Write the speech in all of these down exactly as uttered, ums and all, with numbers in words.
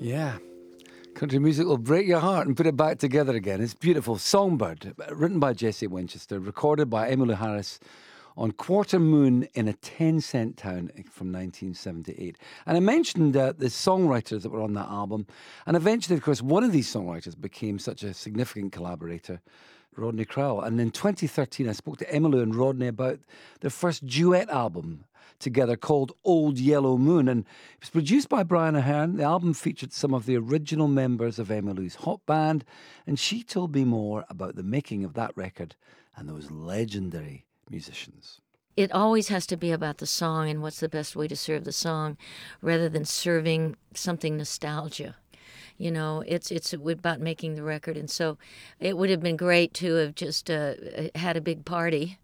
Yeah. Country music will break your heart and put it back together again. It's beautiful. Songbird, written by Jesse Winchester, recorded by Emmylou Harris on Quarter Moon in a ten-cent town from nineteen seventy-eight. And I mentioned uh, the songwriters that were on that album. And eventually, of course, one of these songwriters became such a significant collaborator, Rodney Crowell. And in twenty thirteen, I spoke to Emmylou and Rodney about their first duet album together called Old Yellow Moon. And it was produced by Brian Aherne. The album featured some of the original members of Emmylou's Hot Band. And she told me more about the making of that record and those legendary musicians. It always has to be about the song and what's the best way to serve the song rather than serving something nostalgia. You know, it's it's about making the record. And so it would have been great to have just uh, had a big party,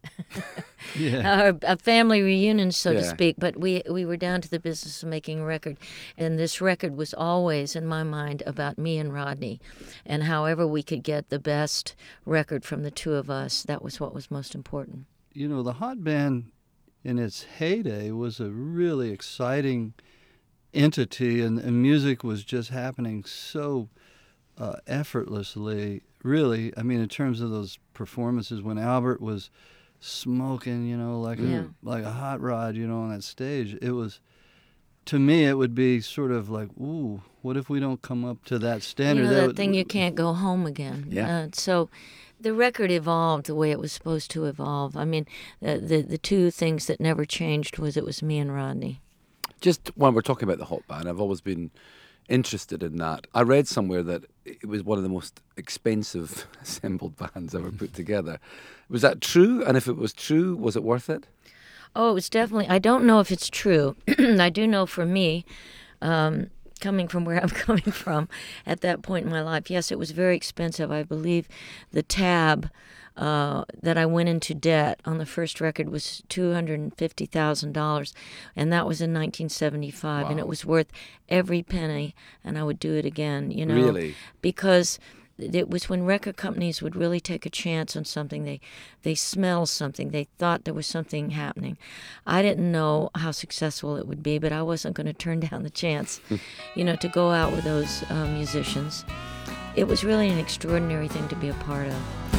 yeah. or a family reunion, so yeah. to speak. But we, we were down to the business of making a record. And this record was always, in my mind, about me and Rodney. And however we could get the best record from the two of us, that was what was most important. You know, the Hot Band in its heyday was a really exciting entity, and, and music was just happening so uh, effortlessly, really. I mean, in terms of those performances, when Albert was smoking, you know, like yeah. a, like a hot rod, you know, on that stage, it was, to me, it would be sort of like, ooh, what if we don't come up to that standard? You know, that that would, thing you can't go home again. Yeah. Uh, so the record evolved the way it was supposed to evolve. I mean, uh, the the two things that never changed was it was me and Rodney. Just when we're talking about the Hot Band, I've always been interested in that. I read somewhere that it was one of the most expensive assembled bands ever put together. Was that true? And if it was true, was it worth it? Oh, it was definitely. I don't know if it's true. I do know for me, um, coming from where I'm coming from at that point in my life, yes, it was very expensive. I believe the tab uh, that I went into debt on the first record was two hundred fifty thousand dollars, and that was in nineteen seventy-five, Wow. and it was worth every penny, and I would do it again, you know. Really? Because it was when record companies would really take a chance on something. They they smelled something. They thought there was something happening. I didn't know how successful it would be, but I wasn't going to turn down the chance, you know, to go out with those uh, musicians. It was really an extraordinary thing to be a part of.